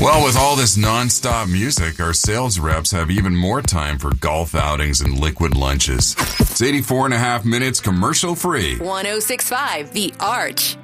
Well, with all this nonstop music, our sales reps have even more time for golf outings and liquid lunches. It's 84 and a half minutes commercial free. 1065 The Arch.